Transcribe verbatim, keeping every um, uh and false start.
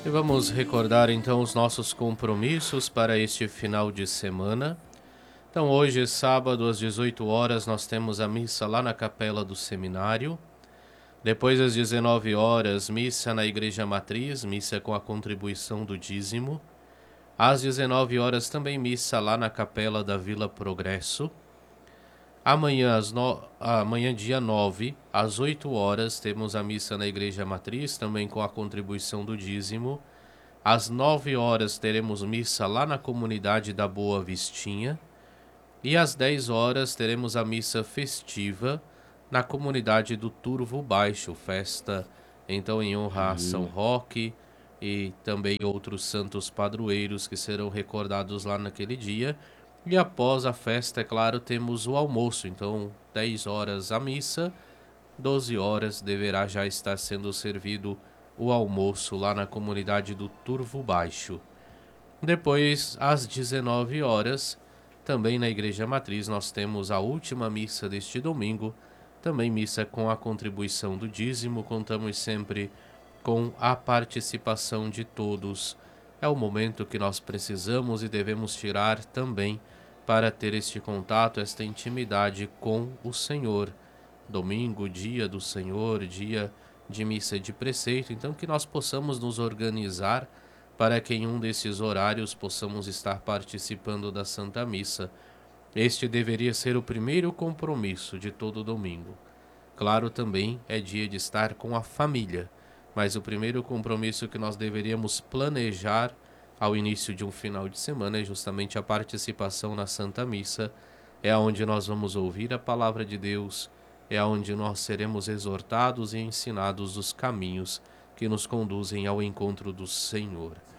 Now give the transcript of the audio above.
E vamos recordar então os nossos compromissos para este final de semana. Então hoje, sábado, às dezoito horas, nós temos a missa lá na capela do seminário. Depois, às dezenove horas, missa na Igreja Matriz, missa com a contribuição do dízimo. Às dezenove horas, também missa lá na capela da Vila Progresso. Amanhã, às no... Amanhã dia nove, às oito horas, temos a missa na Igreja Matriz, também com a contribuição do dízimo. Às nove horas, teremos missa lá na comunidade da Boa Vistinha. E às dez horas, teremos a missa festiva na comunidade do Turvo Baixo, festa então em honra a São Roque e também outros santos padroeiros que serão recordados lá naquele dia. E após a festa, é claro, temos o almoço, então dez horas a missa, doze horas deverá já estar sendo servido o almoço lá na comunidade do Turvo Baixo. Depois, às dezenove horas, também na Igreja Matriz, nós temos a última missa deste domingo, também missa com a contribuição do dízimo. Contamos sempre com a participação de todos. É o momento que nós precisamos e devemos tirar também para ter este contato, esta intimidade com o Senhor. Domingo, dia do Senhor, dia de missa de preceito, então que nós possamos nos organizar para que em um desses horários possamos estar participando da Santa Missa. Este deveria ser o primeiro compromisso de todo domingo. Claro, também é dia de estar com a família, mas o primeiro compromisso que nós deveríamos planejar ao início de um final de semana é justamente a participação na Santa Missa. É onde nós vamos ouvir a palavra de Deus, é onde nós seremos exortados e ensinados os caminhos que nos conduzem ao encontro do Senhor.